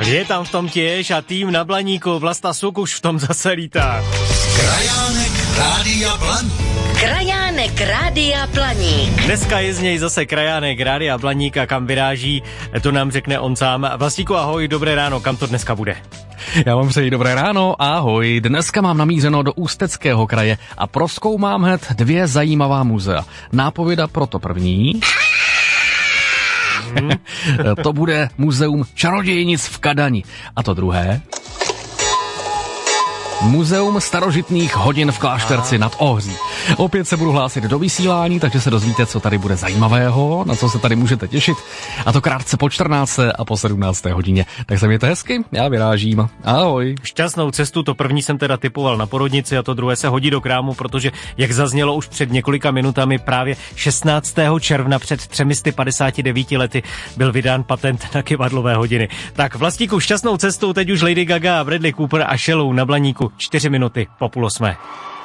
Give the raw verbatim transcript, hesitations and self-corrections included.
Je tam v tom těž a tým na Blaníku, Vlasta Suk už v tom zase lítá. Krajánek Rádia Blaník. Krajánek Rádia Blaník. Dneska je z něj zase krajánek Rádia Blaník a kam vyráží, to nám řekne on sám. Vlastíku, ahoj, dobré ráno, kam to dneska bude? Já vám přeji dobré ráno, ahoj. Dneska mám namířeno do Ústeckého kraje a prozkoumám hned dvě zajímavá muzea. Nápověda pro to první. Hmm. To bude muzeum čarodějnic v Kadani. A to druhé. Muzeum starožitných hodin v Klášterci nad Ohří. Opět se budu hlásit do vysílání, takže se dozvíte, co tady bude zajímavého, na co se tady můžete těšit. A to krátce po čtrnácté a po sedmnácté hodině. Tak se mějte hezky, já vyrážím. Ahoj. Šťastnou cestu, to první jsem teda typoval na porodnici a to druhé se hodí do krámu, protože, jak zaznělo už před několika minutami, právě šestnáctého června před třemi sty padesáti devíti lety byl vydán patent na kyvadlové hodiny. Tak Vlastíku, šťastnou cestou teď už Lady Gaga, Bradley Cooper a Shallow na Blaníku. Čtyři minuty po půl osmé.